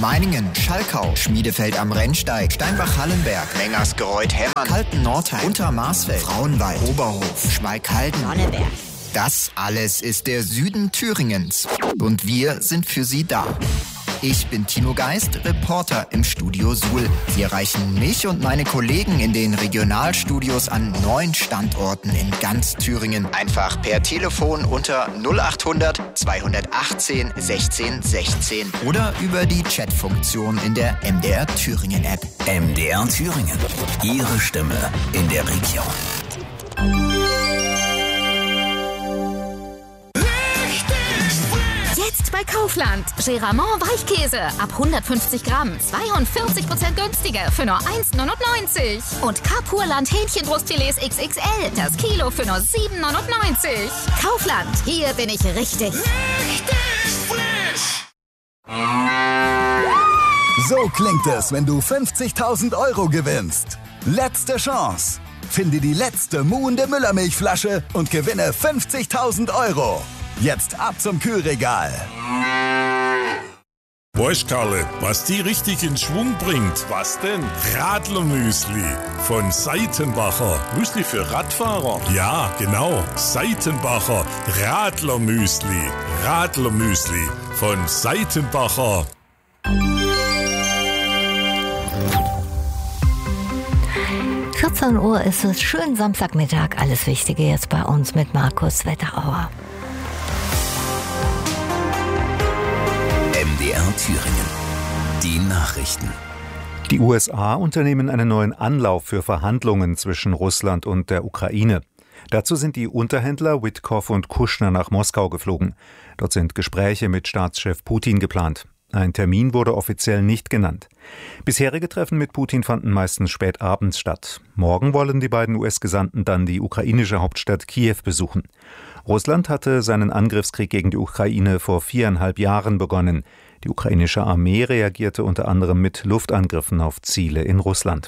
Meiningen, Schalkau, Schmiedefeld am Rennsteig, Steinbach-Hallenberg, Mengersgereuth-Hemmern, Kalten-Nordheim, Untermarsfeld, Frauenwald, Oberhof, Schmalkalden, Sonneberg. Das alles ist der Süden Thüringens. Und wir sind für Sie da. Ich bin Tino Geist, Reporter im Studio Suhl. Sie erreichen mich und meine Kollegen in den Regionalstudios an 9 Standorten in ganz Thüringen. Einfach per Telefon unter 0800 218 16 16 oder über die Chatfunktion in der MDR Thüringen App. MDR Thüringen. Ihre Stimme in der Region. Jetzt bei Kaufland. Geramont Weichkäse ab 150 Gramm. 42% günstiger für nur 1,99. Und Kapurland Hähnchenbrustfilets XXL. Das Kilo für nur 7,99. Kaufland. Hier bin ich richtig. Richtig frisch. So klingt es, wenn du 50.000 € gewinnst. Letzte Chance. Finde die letzte muhende Müllermilchflasche und gewinne 50.000 €. Jetzt ab zum Kühlregal. Weißt Karle, was die richtig in Schwung bringt? Was denn? Radlermüsli von Seitenbacher. Müsli für Radfahrer? Ja, genau. Seitenbacher Radlermüsli. Radlermüsli von Seitenbacher. 14 Uhr ist es, schönen Samstagmittag. Alles Wichtige jetzt bei uns mit Markus Wetterauer. MDR Thüringen. Die Nachrichten. Die USA unternehmen einen neuen Anlauf für Verhandlungen zwischen Russland und der Ukraine. Dazu sind die Unterhändler Witkow und Kushner nach Moskau geflogen. Dort sind Gespräche mit Staatschef Putin geplant. Ein Termin wurde offiziell nicht genannt. Bisherige Treffen mit Putin fanden meistens spät abends statt. Morgen wollen die beiden US-Gesandten dann die ukrainische Hauptstadt Kiew besuchen. Russland hatte seinen Angriffskrieg gegen die Ukraine vor 4,5 Jahren begonnen. Die ukrainische Armee reagierte unter anderem mit Luftangriffen auf Ziele in Russland.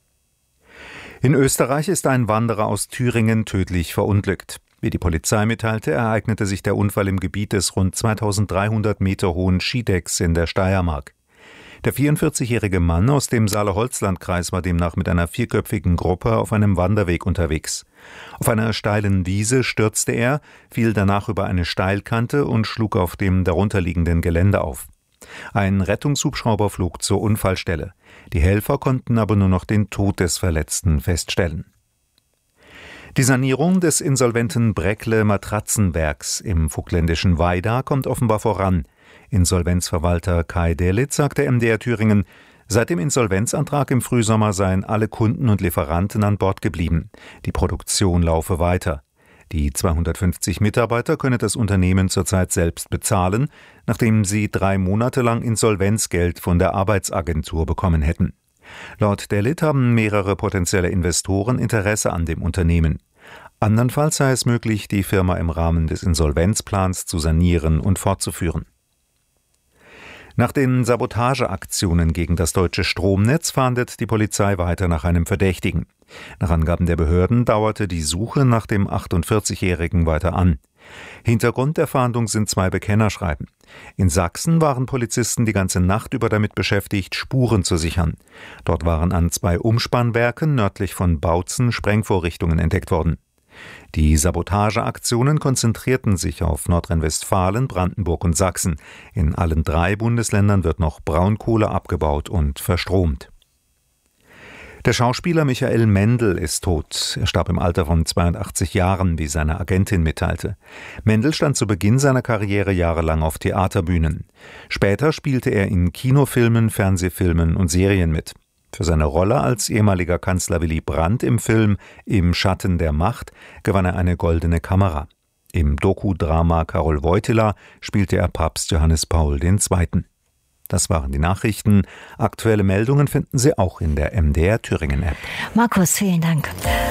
In Österreich ist ein Wanderer aus Thüringen tödlich verunglückt. Wie die Polizei mitteilte, ereignete sich der Unfall im Gebiet des rund 2300 Meter hohen Skidecks in der Steiermark. Der 44-jährige Mann aus dem Saale-Holzland-Kreis war demnach mit einer 4köpfigen Gruppe auf einem Wanderweg unterwegs. Auf einer steilen Wiese stürzte er, fiel danach über eine Steilkante und schlug auf dem darunterliegenden Gelände auf. Ein Rettungshubschrauber flog zur Unfallstelle. Die Helfer konnten aber nur noch den Tod des Verletzten feststellen. Die Sanierung des insolventen Breckle Matratzenwerks im vogtländischen Weida kommt offenbar voran. Insolvenzverwalter Kai Delitz sagte MDR Thüringen, seit dem Insolvenzantrag im Frühsommer seien alle Kunden und Lieferanten an Bord geblieben. Die Produktion laufe weiter. Die 250 Mitarbeiter könne das Unternehmen zurzeit selbst bezahlen, nachdem sie 3 Monate lang Insolvenzgeld von der Arbeitsagentur bekommen hätten. Laut Delitz haben mehrere potenzielle Investoren Interesse an dem Unternehmen. Andernfalls sei es möglich, die Firma im Rahmen des Insolvenzplans zu sanieren und fortzuführen. Nach den Sabotageaktionen gegen das deutsche Stromnetz fahndet die Polizei weiter nach einem Verdächtigen. Nach Angaben der Behörden dauerte die Suche nach dem 48-Jährigen weiter an. Hintergrund der Fahndung sind 2 Bekennerschreiben. In Sachsen waren Polizisten die ganze Nacht über damit beschäftigt, Spuren zu sichern. Dort waren an 2 Umspannwerken nördlich von Bautzen Sprengvorrichtungen entdeckt worden. Die Sabotageaktionen konzentrierten sich auf Nordrhein-Westfalen, Brandenburg und Sachsen. In allen 3 Bundesländern wird noch Braunkohle abgebaut und verstromt. Der Schauspieler Michael Mendl ist tot. Er starb im Alter von 82 Jahren, wie seine Agentin mitteilte. Mendl stand zu Beginn seiner Karriere jahrelang auf Theaterbühnen. Später spielte er in Kinofilmen, Fernsehfilmen und Serien mit. Für seine Rolle als ehemaliger Kanzler Willy Brandt im Film Im Schatten der Macht gewann er eine Goldene Kamera. Im Doku-Drama Karol Wojtyla spielte er Papst Johannes Paul II. Das waren die Nachrichten. Aktuelle Meldungen finden Sie auch in der MDR Thüringen App. Markus, vielen Dank.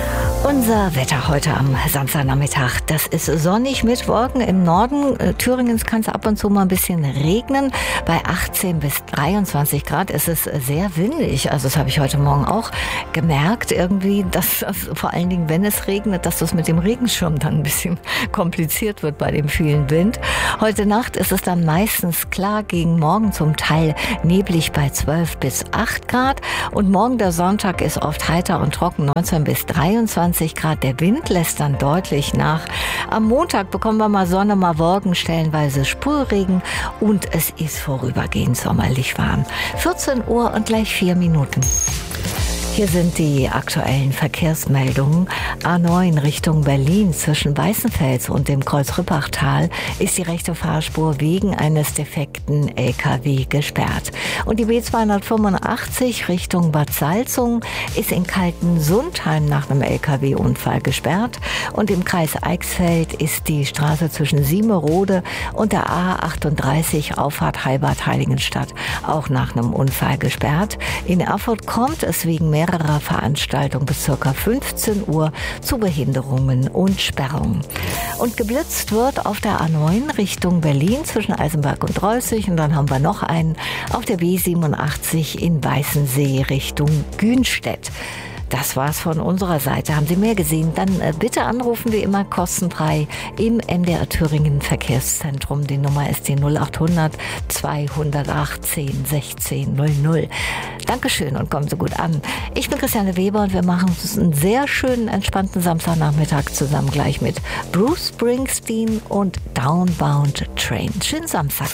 Unser Wetter heute am Samstagnachmittag, das ist sonnig mit Wolken. Im Norden Thüringens kann es ab und zu mal ein bisschen regnen. Bei 18 bis 23 Grad ist es sehr windig. Also das habe ich heute Morgen auch gemerkt irgendwie, dass das, vor allen Dingen, wenn es regnet, dass das mit dem Regenschirm dann ein bisschen kompliziert wird bei dem vielen Wind. Heute Nacht ist es dann meistens klar, gegen morgen zum Teil neblig bei 12 bis 8 Grad. Und morgen der Sonntag ist oft heiter und trocken, 19 bis 23 Grad. Der Wind lässt dann deutlich nach. Am Montag bekommen wir mal Sonne, mal Wolken, stellenweise Sprühregen und es ist vorübergehend sommerlich warm. 14 Uhr und gleich 4 Minuten. Hier sind die aktuellen Verkehrsmeldungen. A9 Richtung Berlin zwischen Weißenfels und dem Kreuz-Rüppachtal ist die rechte Fahrspur wegen eines defekten LKW gesperrt. Und die B285 Richtung Bad Salzungen ist in Kaltensundheim nach einem LKW-Unfall gesperrt. Und im Kreis Eichsfeld ist die Straße zwischen Siemerode und der A38 Auffahrt Heilbad-Heiligenstadt auch nach einem Unfall gesperrt. In Erfurt kommt es wegen mehrerer Veranstaltungen bis ca. 15 Uhr zu Behinderungen und Sperrungen. Und geblitzt wird auf der A9 Richtung Berlin zwischen Eisenberg und Reußig. Und dann haben wir noch einen auf der B87 in Weißensee Richtung Günstedt. Das war's von unserer Seite. Haben Sie mehr gesehen? Dann bitte anrufen, wie immer kostenfrei im NDR Thüringen Verkehrszentrum. Die Nummer ist die 0800 218 16 00. Dankeschön und kommen Sie gut an. Ich bin Christiane Weber und wir machen uns einen sehr schönen, entspannten Samstagnachmittag zusammen gleich mit Bruce Springsteen und Downbound Train. Schönen Samstag.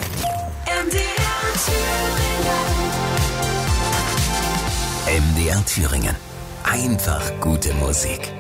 MDR Thüringen. Einfach gute Musik.